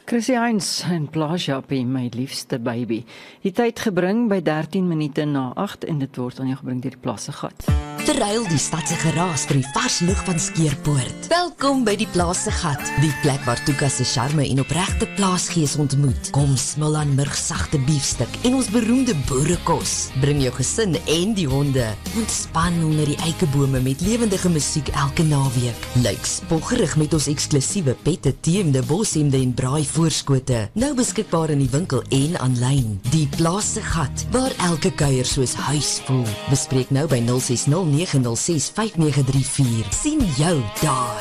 Chrissy Heinz en Plaasjappie, my liefste baby. Die tyd gebring by 13 minute na 8 en dit word aan jou gebring deur die Plaas se Gat. Terwyl die stad se geraas vir die vars lug van Skeerpoort. Welkom by die Plaas se Gat, die plek waar Tuka se charme en opregte plaasgees ontmoet. Kom smil aan murgsagte biefstuk en ons beroemde boerekos. Bring jou gesin en die honde. Ontspan onder die eikebome met lewendige musiek elke naweek. Lyk spoggerig met ons eksklusiewe pette, teemde, boshemde en braai voorskote. Nou beskikbaar in die winkel en aanlyn. Die Plaas se Gat, waar elke kuier soos huis voel. Bespreek nou by 060 906 5934. Sien jou daar.